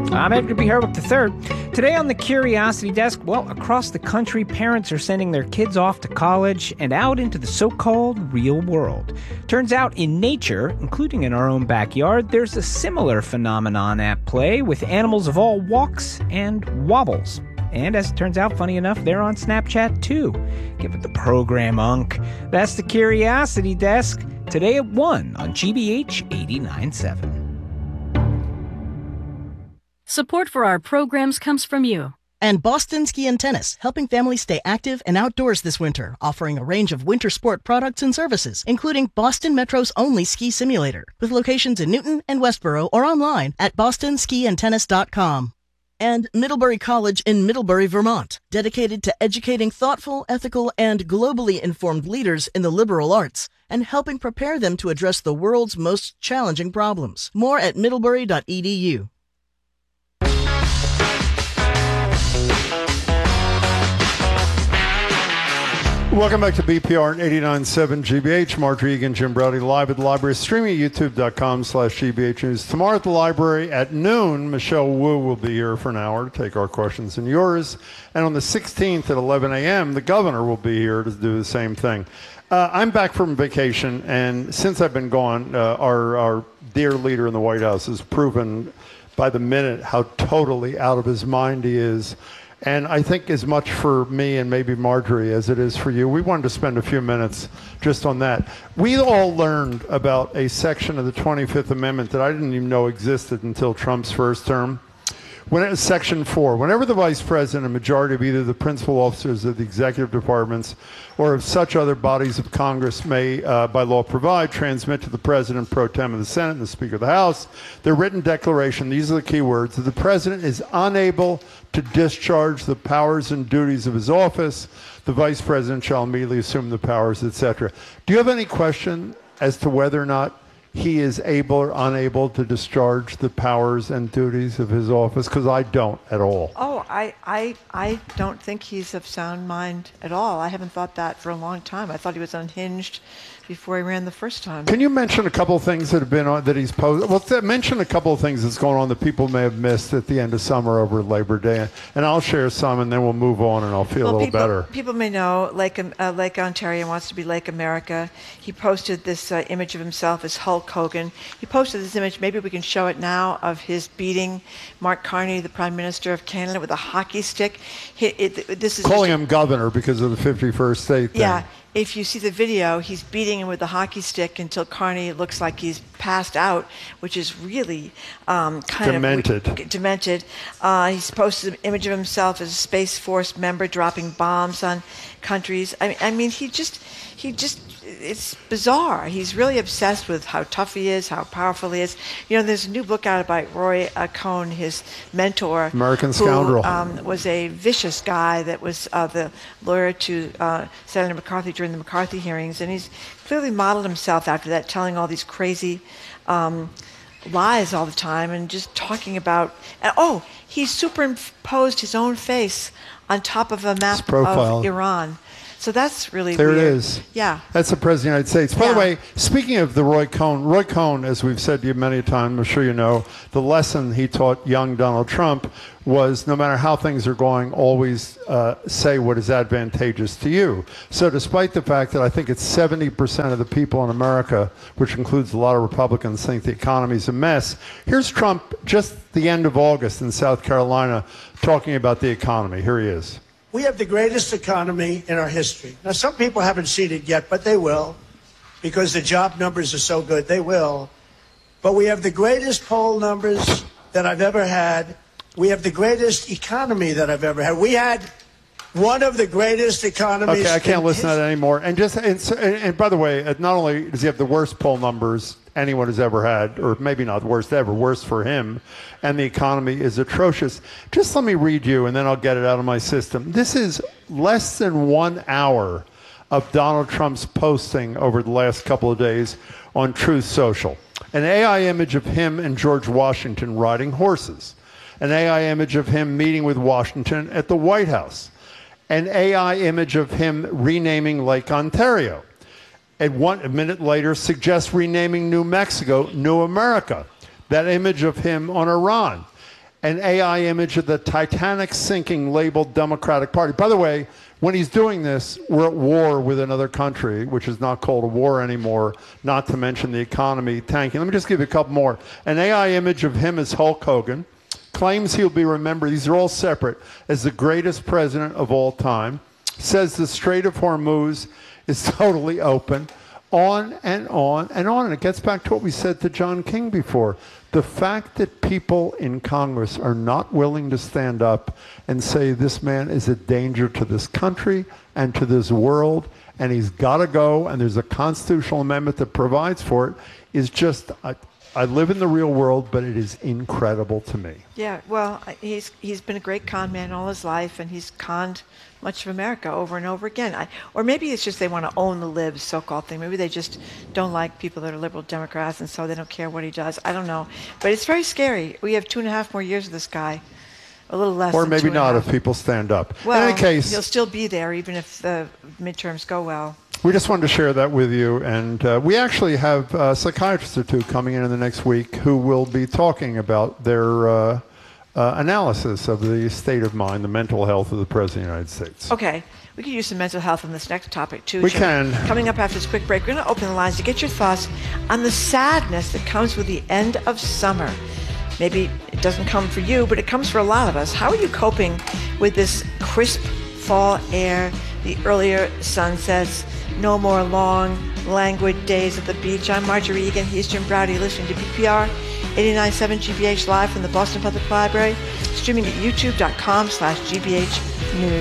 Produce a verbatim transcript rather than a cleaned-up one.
I'm Edgar B. Herwick the third. Today on the Curiosity Desk, well, across the country, parents are sending their kids off to college and out into the so-called real world. Turns out in nature, including in our own backyard, there's a similar phenomenon at play with animals of all walks and wobbles. And as it turns out, funny enough, they're on Snapchat too. Give it the program, Unc. That's the Curiosity Desk. Today at one on G B H eighty-nine point seven. Support for our programs comes from you. And Boston Ski and Tennis, helping families stay active and outdoors this winter, offering a range of winter sport products and services, including Boston Metro's only ski simulator, with locations in Newton and Westboro or online at boston ski and tennis dot com. And Middlebury College in Middlebury, Vermont, dedicated to educating thoughtful, ethical, and globally informed leaders in the liberal arts and helping prepare them to address the world's most challenging problems. More at middlebury dot e d u. Welcome back to B P R eighty-nine point seven G B H. Margery Egan, Jim Browdy, live at the library, streaming at youtube dot com slash G B H News. Tomorrow at the library at noon, Michelle Wu will be here for an hour to take our questions and yours. And on the sixteenth at eleven a.m., the governor will be here to do the same thing. Uh, I'm back from vacation, and since I've been gone, uh, our, our dear leader in the White House has proven by the minute how totally out of his mind he is. And I think as much for me and maybe Marjorie as it is for you, we wanted to spend a few minutes just on that. We all learned about a section of the twenty-fifth Amendment that I didn't even know existed until Trump's first term. When it was Section four, whenever the Vice President and majority of either the principal officers of the executive departments or of such other bodies of Congress may, uh, by law provide, transmit to the President pro tem of the Senate and the Speaker of the House their written declaration, these are the key words, that the President is unable to discharge the powers and duties of his office, the Vice President shall immediately assume the powers, et cetera. Do you have any question as to whether or not he is able or unable to discharge the powers and duties of his office? Because I don't at all. Oh, I, I, I don't think he's of sound mind at all. I haven't thought that for a long time. I thought he was unhinged before he ran the first time. Can you mention a couple of things that have been on that he's posted? Well, th- mention a couple of things that's going on that people may have missed at the end of summer over Labor Day, and I'll share some, and then we'll move on, and I'll feel well, a little people, better. People may know Lake uh, Lake Ontario wants to be Lake America. He posted this uh, image of himself as Hulk Hogan. He posted this image. Maybe we can show it now of his beating Mark Carney, the Prime Minister of Canada, with a hockey stick. He, it, this is calling him governor because of the fifty-first state thing. Yeah. If you see the video, he's beating him with the hockey stick until Carney looks like he's passed out, which is really um, kind demented. of demented. Demented. Uh, he's posted an image of himself as a Space Force member dropping bombs on countries. I mean, I mean, he just, he just, it's bizarre. He's really obsessed with how tough he is, how powerful he is. You know, there's a new book out by Roy uh, Cohn, his mentor, American Scoundrel, who um, was a vicious guy that was uh, the lawyer to uh, Senator McCarthy during the McCarthy hearings, and he's clearly modeled himself after that, telling all these crazy um, lies all the time and just talking about. And, oh, he superimposed his own face on top of a map of Iran. So that's really there weird. There it is. Yeah. That's the President of the United States. By yeah. the way, speaking of the Roy Cohn, Roy Cohn, as we've said to you many times, I'm sure you know, the lesson he taught young Donald Trump was no matter how things are going, always uh, say what is advantageous to you. So despite the fact that I think it's seventy percent of the people in America, which includes a lot of Republicans, think the economy's a mess, here's Trump just the end of August in South Carolina talking about the economy. Here he is. We have the greatest economy in our history. Now, some people haven't seen it yet, but they will, because the job numbers are so good. They will. But we have the greatest poll numbers that I've ever had. We have the greatest economy that I've ever had. We had one of the greatest economies. Okay, I can't listen to that anymore. And just and, and, and by the way, not only does he have the worst poll numbers anyone has ever had, or maybe not the worst ever, worse for him, and the economy is atrocious. Just let me read you, and then I'll get it out of my system. This is less than one hour of Donald Trump's posting over the last couple of days on Truth Social. An A I image of him and George Washington riding horses. An A I image of him meeting with Washington at the White House. An A I image of him renaming Lake Ontario. And one a minute later suggests renaming New Mexico New America. That image of him on Iran. an A I image of the Titanic sinking labeled Democratic Party. By the way, when he's doing this, we're at war with another country, which is not called a war anymore, not to mention the economy tanking. Let me just give you a couple more. An A I image of him as Hulk Hogan, claims he'll be remembered, these are all separate, as the greatest president of all time, says the Strait of Hormuz is totally open, on and on and on. And it gets back to what we said to John King before. The fact that people in Congress are not willing to stand up and say this man is a danger to this country and to this world, and he's got to go, and there's a constitutional amendment that provides for it, is just, I, I live in the real world, but it is incredible to me. Yeah, well, he's he's been a great con man all his life, and he's conned much of America over and over again. I, or maybe it's just they want to own the libs, so-called thing. Maybe they just don't like people that are liberal Democrats, and so they don't care what he does. I don't know. But it's very scary. We have two and a half more years of this guy. A little less Or than maybe two and a not half. if people stand up. Well, in any case, he'll still be there even if the midterms go well. we just wanted to share that with you. And uh, we actually have uh, psychiatrists or two coming in in the next week who will be talking about their uh, uh, analysis of the state of mind, the mental health of the President of the United States. Okay. We could use some mental health on this next topic, too. We Jim. can. Coming up after this quick break, we're going to open the lines to get your thoughts on the sadness that comes with the end of summer. Maybe it doesn't come for you, but it comes for a lot of us. How are you coping with this crisp fall air, the earlier sunsets, no more long, languid days at the beach? I'm Marjorie Egan. He's Jim Browdy, listening to B P R eighty-nine point seven G B H live from the Boston Public Library, streaming at youtube dot com slash G B H News.